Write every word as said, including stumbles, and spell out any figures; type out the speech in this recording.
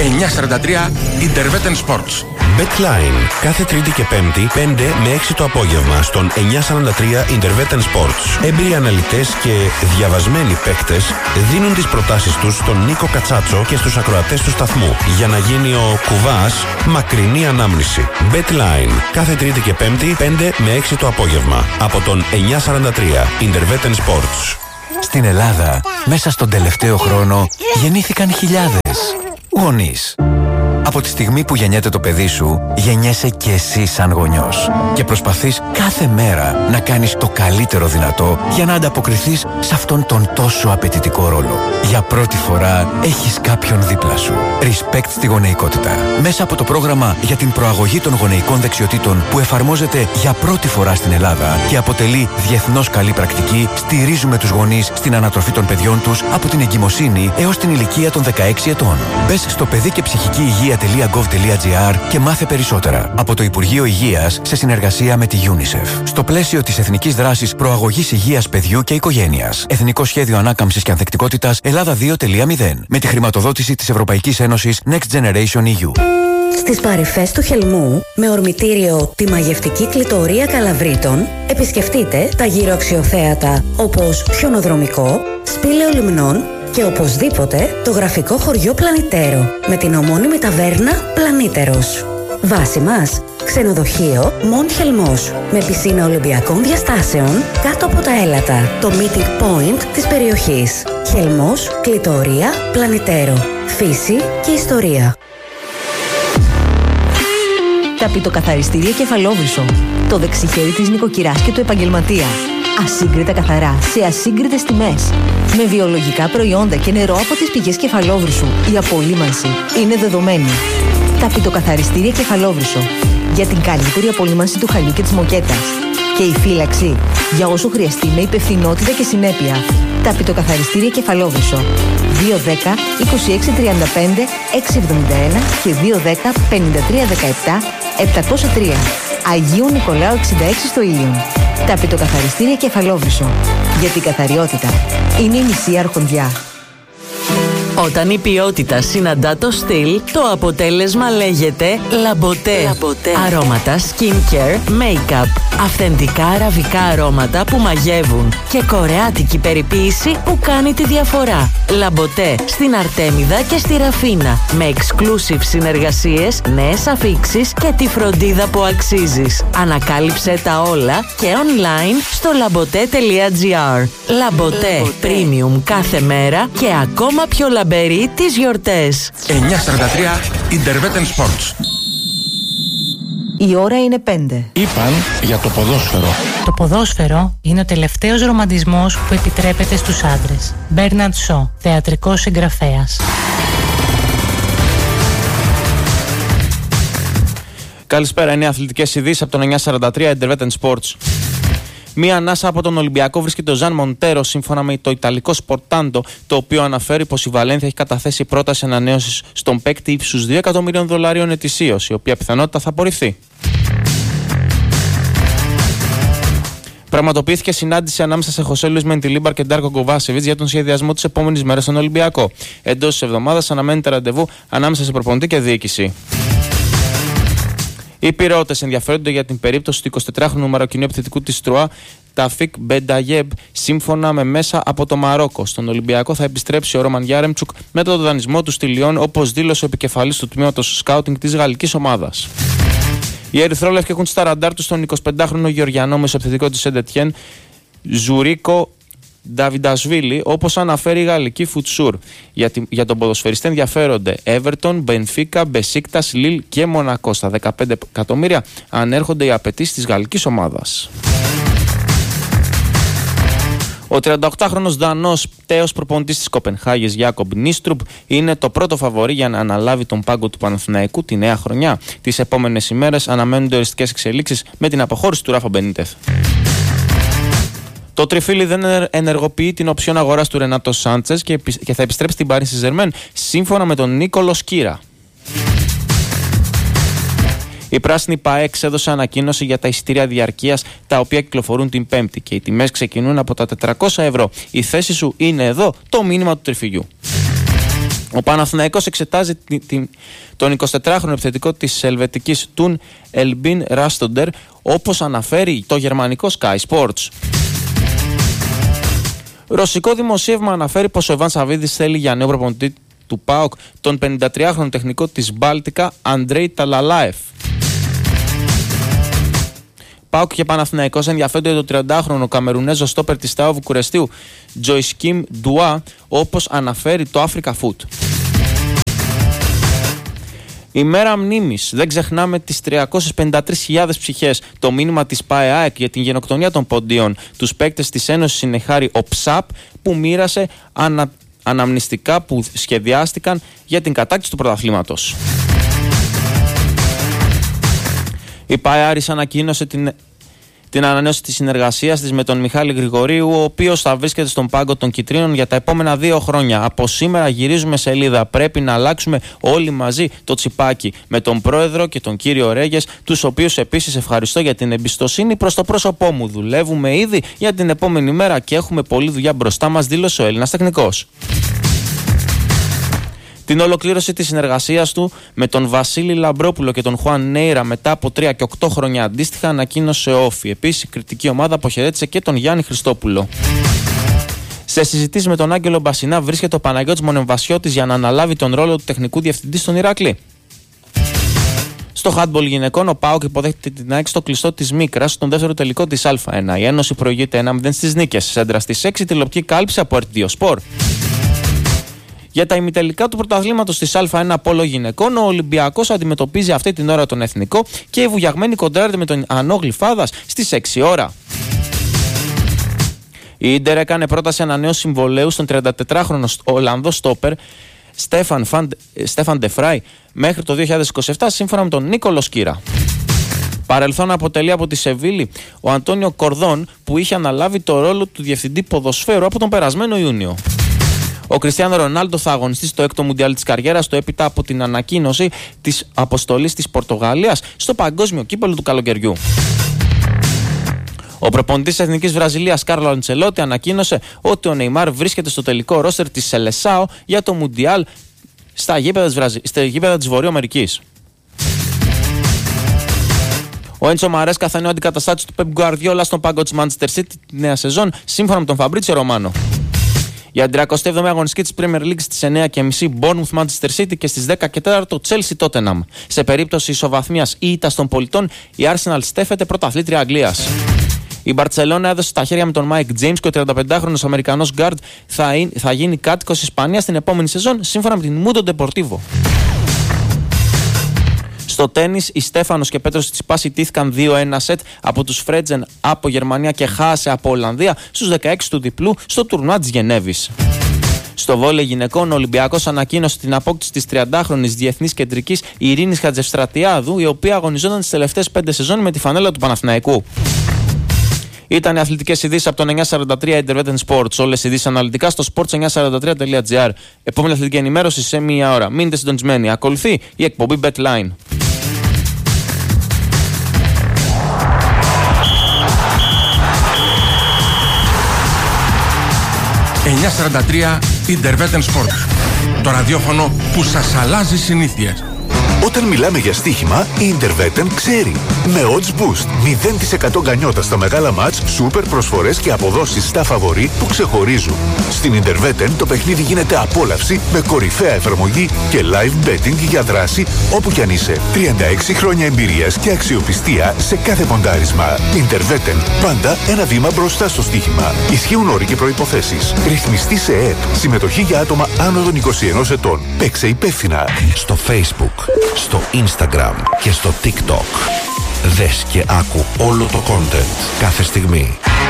εννιακόσια σαράντα τρία Intervetten Sports. BetLine. Κάθε Τρίτη και Πέμπτη πέντε με έξι το απόγευμα στον εννιακόσια σαράντα τρία Intervetten Sports. Έμπειροι αναλυτές και διαβασμένοι παίκτες δίνουν τις προτάσεις τους στον Νίκο Κατσάτσο και στους ακροατές του σταθμού για να γίνει ο κουβάς μακρινή ανάμνηση. BetLine. Κάθε Τρίτη και Πέμπτη πέντε με έξι το απόγευμα από τον εννιακόσια σαράντα τρία Intervetten Sports. Στην Ελλάδα, μέσα στον τελευταίο χρόνο, γεννήθηκαν χιλιάδες γονείς. Από τη στιγμή που γεννιέται το παιδί σου, γεννιέσαι και εσύ σαν γονιός. Και προσπαθείς κάθε μέρα να κάνεις το καλύτερο δυνατό για να ανταποκριθείς σε αυτόν τον τόσο απαιτητικό ρόλο. Για πρώτη φορά έχεις κάποιον δίπλα σου. Respect στη γονεϊκότητα. Μέσα από το πρόγραμμα για την προαγωγή των γονεϊκών δεξιοτήτων που εφαρμόζεται για πρώτη φορά στην Ελλάδα και αποτελεί διεθνώς καλή πρακτική, στηρίζουμε τους γονείς στην ανατροφή των παιδιών τους από την εγκυμοσύνη έως την ηλικία των δεκαέξι ετών. Μπες στο παιδί και ψυχική υγεία .gov.gr και μάθε περισσότερα από το Υπουργείο Υγείας σε συνεργασία με τη UNICEF. Στο πλαίσιο της Εθνικής Δράσης Προαγωγής Υγείας Παιδιού και Οικογένειας. Εθνικό Σχέδιο Ανάκαμψης και Ανθεκτικότητας Ελλάδα δύο τελεία μηδέν. Με τη χρηματοδότηση της Ευρωπαϊκής Ένωσης Next Generation ι γιου. Στις παρυφές του Χελμού, με ορμητήριο τη μαγευτική κλητορία Καλαβρίτων, επισκεφτείτε τα γύρω αξιοθέατα όπως Χιονοδρομικό, Σπήλαιο Λιμνών και οπωσδήποτε το γραφικό χωριό Πλανητέρο με την ομώνυμη ταβέρνα Πλανήτερος. Βάση μας, ξενοδοχείο Μοντ Χελμός με πισίνα Ολυμπιακών διαστάσεων κάτω από τα έλατα, το meeting point της περιοχής. Χελμός, κλητορία, Πλανητέρο, φύση και ιστορία. Ταπητοκαθαριστήρια Κεφαλόβρυσο. Το δεξιχέρι της νοικοκυράς και του επαγγελματία. Ασύγκριτα καθαρά, σε ασύγκριτες τιμές. Με βιολογικά προϊόντα και νερό από τις πηγές Κεφαλόβρυσου. Η απολύμανση είναι δεδομένη. Ταπητοκαθαριστήρια Κεφαλόβρυσο. Για την καλύτερη απολύμανση του χαλιού και της μοκέτας. Και η φύλαξη για όσο χρειαστεί με υπευθυνότητα και συνέπεια. Ταπητοκαθαριστήρια Κεφαλόβρυσο. δύο δέκα είκοσι έξι τριάντα πέντε έξι εβδομήντα ένα και δύο δέκα πενήντα τρία δεκαεπτά επτακόσια τρία. Αγίου Νικολάου εξήντα έξι στο Ήλιον. Ταπητοκαθαριστήρια Κεφαλόβρυσο. Για την καθαριότητα είναι η μισή αρχοντιά. Όταν η ποιότητα συναντά το στυλ, το αποτέλεσμα λέγεται Λαμποτέ. Λαμποτέ. Αρώματα skincare, make-up, αυθεντικά αραβικά αρώματα που μαγεύουν και κορεάτικη περιποίηση που κάνει τη διαφορά. Λαμποτέ στην Αρτέμιδα και στη Ραφίνα με exclusive συνεργασίες, νέες αφίξεις και τη φροντίδα που αξίζεις. Ανακάλυψε τα όλα και online στο λαμποτέ τελεία τζι άρ. Λαμποτέ, premium κάθε μέρα και ακόμα πιο λαμπερή τις γιορτές. εννιακόσια σαράντα τρία Intervetten Sports. Η ώρα είναι πέντε. Είπαν για το ποδόσφαιρο. Το ποδόσφαιρο είναι ο τελευταίος ρομαντισμός που επιτρέπεται στους άντρες. Μπέρναρντ Σο, θεατρικός συγγραφέας. Καλησπέρα, είναι αθλητικές ειδήσεις από τον εννιακόσια σαράντα τρία Intervetten Sports. Μία ανάσα από τον Ολυμπιακό βρίσκεται ο Ζαν Μοντέρο, σύμφωνα με το Ιταλικό Σπορτάντο, το οποίο αναφέρει πως η Βαλένθια έχει καταθέσει πρόταση ανανέωσης στον παίκτη ύψους δύο εκατομμυρίων δολαρίων ετησίως, η οποία πιθανότητα θα απορριφθεί. Πραγματοποιήθηκε συνάντηση ανάμεσα σε Χωσέ Λουίς Μεντιλίμπαρ και Ντάρκο Γκοβάσεβιτς για τον σχεδιασμό της επόμενης μέρας στον Ολυμπιακό. Εντός της εβδομάδας αναμένεται ραντεβού ανάμεσα σε προπονητή και διοίκηση. Οι πυραιώτες ενδιαφέρονται για την περίπτωση του εικοσιτετράχρονου μαροκινού επιθετικού της Τρουά, Ταφίκ Μπενταγιέμπ, σύμφωνα με μέσα από το Μαρόκο. Στον Ολυμπιακό θα επιστρέψει ο Ρόμαν Γιάρεμτσουκ μετά τον δανεισμό του στη Λιόν, όπως δήλωσε ο επικεφαλής του τμήματος σκάουτινγκ της γαλλικής ομάδας. Οι Ερυθρόλευκοι έχουν στα ραντάρ τους τον εικοσιπεντάχρονο Γεωργιανό μεσοεπιθετικό της Σεντετιέν, Ζουρίκο Νταβιντασβίλη, όπως αναφέρει η γαλλική Φουτσούρ. Για, τη, για τον ποδοσφαιριστή ενδιαφέρονται Everton, Μπενφίκα, Μπεσίκτας, Λίλ και Μονακό. Στα δεκαπέντε εκατομμύρια ανέρχονται οι απαιτήσεις της γαλλικής ομάδας. Ο τριανταοκτάχρονος Δανός τέος προπονητής της Κοπενχάγης Γιάκομπ Νίστρουπ είναι το πρώτο φαβορί για να αναλάβει τον πάγκο του Παναθηναϊκού τη νέα χρονιά. Τις επόμενες ημέρες αναμένονται οριστικές εξελίξεις με την αποχώρηση του Ράφα Μπενίτεθ. Το τριφύλι δεν ενεργοποιεί την οψιόν αγοράς του Ρενάτο Σάντσες και θα επιστρέψει στην Παρί Σεν-Ζερμέν, σύμφωνα με τον Νίκολο Σκύρα. Η πράσινη ΠΑΕ εξέδωσε ανακοίνωση για τα εισιτήρια διαρκείας, τα οποία κυκλοφορούν την Πέμπτη και οι τιμές ξεκινούν από τα τετρακόσια ευρώ. Η θέση σου είναι εδώ, το μήνυμα του τριφυλιού. Ο Παναθηναϊκός εξετάζει τον εικοσιτετράχρονο επιθετικό της ελβετικής Τουν Ελμπίν Ράστοντερ, όπως αναφέρει το γερμανικό Sky Sports. Ρωσικό δημοσίευμα αναφέρει πως ο Ιβάν Σαββίδης θέλει για νέο προπονητή του ΠΑΟΚ τον πενηντατριάχρονο τεχνικό της Μπάλτικα Αντρέι Ταλαλάεφ. ΠΑΟΚ και Παναθηναϊκός ενδιαφέρονται για το τριαντάχρονο Καμερουνέζο στόπερ της ΤΑΟ Βουκουρεστίου Τζοϊσκίμ Ντουά, όπως αναφέρει το Africa Food. Η μέρα μνήμης. Δεν ξεχνάμε τις τριακόσιες πενήντα τρεις χιλιάδες ψυχές. Το μήνυμα της ΠΑΕΑΕΚ για την γενοκτονία των Ποντίων, τους παίκτες της Ένωσης Συνεχάρη ΟΠΣΑΠ, που μοίρασε ανα... αναμνηστικά που σχεδιάστηκαν για την κατάκτηση του πρωταθλήματος. Η ΠΑΕΑΡΙΣ ανακοίνωσε την, την ανανέωση της συνεργασίας της με τον Μιχάλη Γρηγορίου, ο οποίος θα βρίσκεται στον πάγκο των Κιτρίνων για τα επόμενα δύο χρόνια. Από σήμερα γυρίζουμε σελίδα. Πρέπει να αλλάξουμε όλοι μαζί το τσιπάκι, με τον πρόεδρο και τον κύριο Ρέγες, τους οποίους επίσης ευχαριστώ για την εμπιστοσύνη προς το πρόσωπό μου. Δουλεύουμε ήδη για την επόμενη μέρα και έχουμε πολλή δουλειά μπροστά μας, δήλωσε ο Έλληνας τεχνικός. Την ολοκλήρωση της συνεργασίας του με τον Βασίλη Λαμπρόπουλο και τον Χουάν Νέιρα μετά από τρία και οκτώ χρόνια αντίστοιχα ανακοίνωσε όφη. Επίσης, η κριτική ομάδα αποχαιρέτησε και τον Γιάννη Χριστόπουλο. Σε συζητήσεις με τον Άγγελο Μπασινά βρίσκεται ο Παναγιώτης Μονεμβασιώτης για να αναλάβει τον ρόλο του τεχνικού διευθυντή στον Ηράκλη. Στο handball γυναικών, ο ΠΑΟΚ υποδέχεται την ΑΕΚ στο κλειστό της Μίκρας στον δεύτερο τελικό της Α1. Η Ένωση προηγείται ένα μηδέν στις νίκες. Σέντρα στις έξι, τηλεοπτική κάλυψη από ερ τι δύο Sport. Για τα ημιτελικά του πρωταθλήματος της Α1 Πόλο γυναικών, ο Ολυμπιακός αντιμετωπίζει αυτή την ώρα τον Εθνικό και η Βουγιαγμένη κοντράρεται με τον Ανώ Γλυφάδας στις έξι ώρα. Η Ίντερ έκανε πρόταση ανανέωσης συμβολαίου στον τριαντατετράχρονο Ολλανδό στόπερ Στέφαν Ντεφράι μέχρι το δύο χιλιάδες είκοσι επτά, σύμφωνα με τον Νίκολο Σκύρα. Παρελθόν αποτελεί από τη Σεβίλη ο Αντώνιο Κορδόν, που είχε αναλάβει το ρόλο του διευθυντή ποδοσφαίρου από τον περασμένο Ιούνιο. Ο Κριστιάνο Ρονάλντο θα αγωνιστεί στο έκτο Μουντιάλ της καριέρας του έπειτα από την ανακοίνωση της αποστολής της Πορτογαλίας στο παγκόσμιο κύπελλο του καλοκαιριού. Ο προπονητής της Εθνικής Βραζιλίας Κάρλο Αντσελότη ανακοίνωσε ότι ο Νεϊμάρ βρίσκεται στο τελικό ρόστερ της Σελεσάο για το Μουντιάλ στα γήπεδα της, Βραζι... στα γήπεδα της Βορειοαμερικής. Ο Έντσο Μαρέσκα θα είναι ο αντικαταστάτης του Πεπ Γκουαρδιόλα στον πάγκο της Manchester City τη νέα σεζόν, σύμφωνα με τον Φαμπρίτσιο Ρωμάνο. Για την τριακοστή έβδομη αγωνιστική της Premier League στις εννιά και μισή Bournemouth Manchester City και στις δέκα και τέσσερα Chelsea Tottenham. Σε περίπτωση ισοβαθμίας ή ήττας των πολιτών, η Arsenal στέφεται πρωταθλήτρια Αγγλίας. Η Μπαρτσελώνα έδωσε στα χέρια με τον Mike James και ο τριανταπεντάχρονος Αμερικανός γκάρντ θα, θα γίνει κάτοικος Ισπανίας την επόμενη σεζόν, σύμφωνα με την Mundo Deportivo. Στο τένις, οι Στέφανος και Πέτρος Τσιτσιπάς ιτήθηκαν δύο ένα σετ από τους Φρέτζεν από Γερμανία και χάσε από Ολλανδία στους δεκαέξι του διπλού στο τουρνουά της Γενέβης. Στο βόλεϊ γυναικών, ο Ολυμπιακός ανακοίνωσε την απόκτηση της τριαντάχρονης διεθνής κεντρικής Ειρήνης Χατζευστρατιάδου, η οποία αγωνιζόταν τις τελευταίες πέντε σεζόν με τη φανέλα του Παναθηναϊκού. Ήταν οι αθλητικές ειδήσεις από τον εννιακόσια σαράντα τρία Intervetten Sports. Όλες οι ειδήσεις αναλυτικά στο sports εννιακόσια σαράντα τρία τελεία τζι άρ. Επόμενη αθλητική ενημέρωση σε μία ώρα. Μείνετε συντονισμένοι. Ακολουθεί η εκπομπή BetLine. εννιακόσια σαράντα τρία Intervetten Sports. Το ραδιόφωνο που σας αλλάζει συνήθειες. Όταν μιλάμε για στοίχημα, η Intervetten ξέρει. Με odds boost, μηδέν τοις εκατό γκανιότα στα μεγάλα μάτς, σούπερ προσφορές και αποδόσεις στα φαβορί που ξεχωρίζουν. Στην Intervetten το παιχνίδι γίνεται απόλαυση με κορυφαία εφαρμογή και live betting για δράση όπου κι αν είσαι. τριάντα έξι χρόνια εμπειρίας και αξιοπιστία σε κάθε ποντάρισμα. Intervetten, πάντα ένα βήμα μπροστά στο στοίχημα. Ισχύουν όροι και προϋποθέσεις. Ρυθμιστή σε ΕΕΠ. Συμμετοχή για άτομα άνω των είκοσι ενός ετών. Παίξε υπεύθυνα. Στο Facebook, στο Instagram και στο TikTok. Δες και άκου όλο το content κάθε στιγμή.